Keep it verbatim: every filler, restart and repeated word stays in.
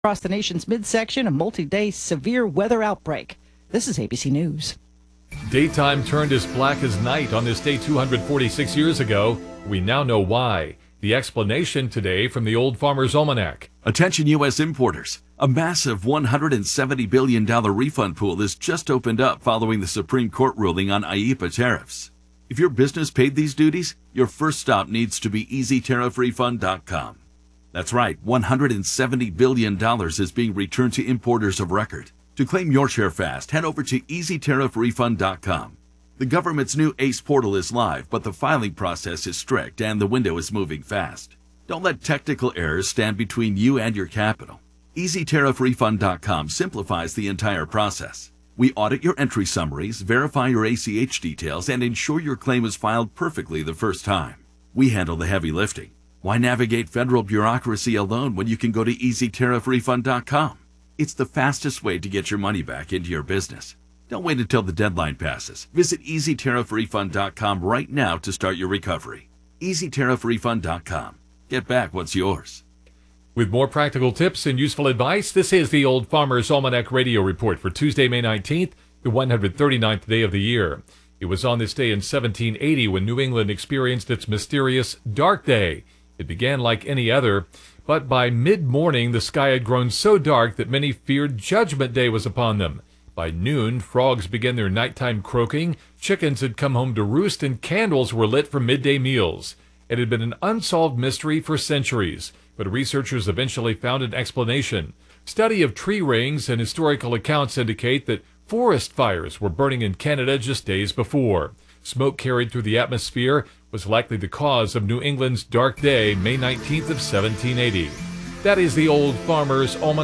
Across the nation's midsection, a multi-day severe weather outbreak. This is A B C News. Daytime turned as black as night on this day two hundred forty-six years ago. We now know why. The explanation today from the Old Farmer's Almanac. Attention U S importers. A massive one hundred seventy billion dollars refund pool has just opened up following the Supreme Court ruling on I E P A tariffs. If your business paid these duties, your first stop needs to be easy tariff refund dot com. That's right, one hundred seventy billion dollars is being returned to importers of record. To claim your share fast, head over to easy tariff refund dot com. The government's new ACE portal is live, but the filing process is strict and the window is moving fast. Don't let technical errors stand between you and your capital. easy tariff refund dot com simplifies the entire process. We audit your entry summaries, verify your A C H details, and ensure your claim is filed perfectly the first time. We handle the heavy lifting. Why navigate federal bureaucracy alone when you can go to easy tariff refund dot com? It's the fastest way to get your money back into your business. Don't wait until the deadline passes. Visit easy tariff refund dot com right now to start your recovery. easy tariff refund dot com. Get back what's yours. With more practical tips and useful advice, this is the Old Farmer's Almanac Radio Report for Tuesday, May nineteenth, the one hundred thirty-ninth day of the year. It was on this day in seventeen eighty when New England experienced its mysterious Dark Day. It began like any other, but by mid-morning the sky had grown so dark that many feared Judgment Day was upon them. By noon, frogs began their nighttime croaking, chickens had come home to roost, and candles were lit for midday meals. It had been an unsolved mystery for centuries, but researchers eventually found an explanation. Study of tree rings and historical accounts indicate that forest fires were burning in Canada just days before. Smoke carried through the atmosphere was likely the cause of New England's Dark Day, May nineteenth of seventeen eighty. That is the Old Farmer's Almanac.